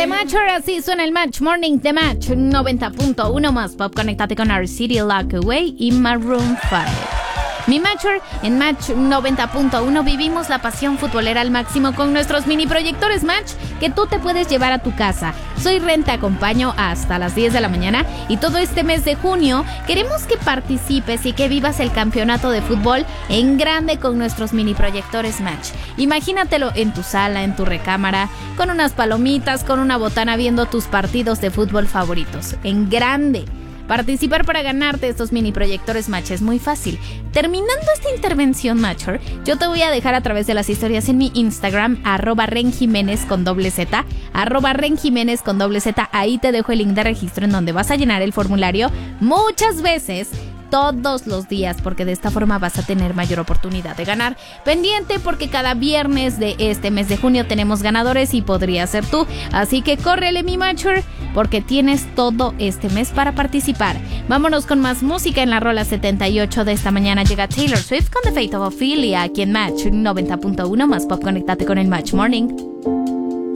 Match, ahora sí suena el Match Morning de Match 90.1 más pop. Conéctate con Our City, Lock Away y Maroon 5. Mi Matcher, en Match 90.1 vivimos la pasión futbolera al máximo con nuestros mini proyectores Match que tú te puedes llevar a tu casa. Soy Ren, te acompaño hasta las 10 de la mañana y todo este mes de junio queremos que participes y que vivas el campeonato de fútbol en grande con nuestros mini proyectores Match. Imagínatelo en tu sala, en tu recámara, con unas palomitas, con una botana viendo tus partidos de fútbol favoritos, en grande. Participar para ganarte estos mini proyectores Match es muy fácil. Terminando esta intervención Matcher, yo te voy a dejar a través de las historias en mi Instagram, @renjimenez con doble Z, @renjimenez con doble Z. Ahí te dejo el link de registro en donde vas a llenar el formulario muchas veces, todos los días, porque de esta forma vas a tener mayor oportunidad de ganar. Pendiente porque cada viernes de este mes de junio tenemos ganadores y podría ser tú. Así que córrele, mi Matcher, porque tienes todo este mes para participar. Vámonos con más música. En la rola 78 de esta mañana llega Taylor Swift con The Fate of Ophelia aquí en Match 90.1 más pop. Conéctate con el Match Morning.